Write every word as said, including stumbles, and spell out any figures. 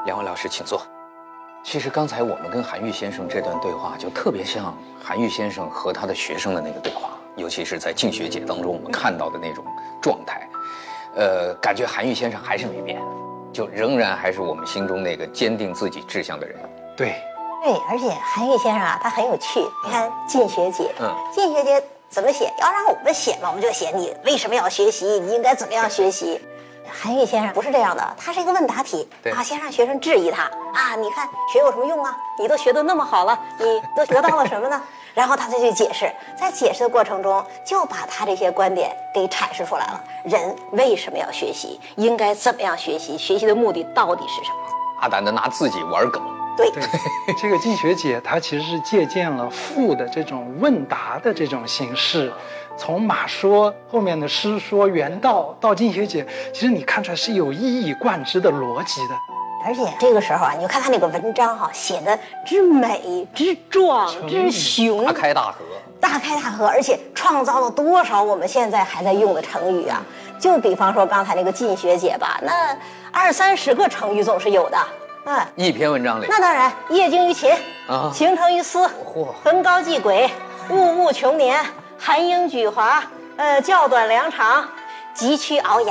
两位老师请坐。其实刚才我们跟韩愈先生这段对话，就特别像韩愈先生和他的学生的那个对话，尤其是在进学解当中我们看到的那种状态。呃，感觉韩愈先生还是没变，就仍然还是我们心中那个坚定自己志向的人。 对， 对，而且韩愈先生啊，他很有趣。你看《进学解》，嗯，《进学解》怎么写？要让我们写嘛，我们就写你为什么要学习，你应该怎么样学习。韩愈先生不是这样的，他是一个问答题啊，先让学生质疑他啊，你看学有什么用啊？你都学得那么好了，你都得到了什么呢？然后他再去解释，在解释的过程中，就把他这些观点给阐释出来了。人为什么要学习？应该怎么样学习？学习的目的到底是什么？ 大胆的拿自己玩梗。 对， 对，这个《进学解》它其实是借鉴了赋的这种问答的这种形式，从马说后面的诗说原道到《进学解》，其实你看出来是有一以贯之的逻辑的。 而且这个时候啊，你就看他那个文章哈、啊，写的之美、之壮、之雄， 大开大合， 大开大合，而且创造了多少我们现在还在用的成语啊！就比方说刚才那个《进学解》吧，那二三十个成语总是有的。嗯， 一篇文章里， 那当然，业精于勤啊，形成于思，焚高继轨，物物穷年，含英举华，呃，较短量长，急趋熬牙。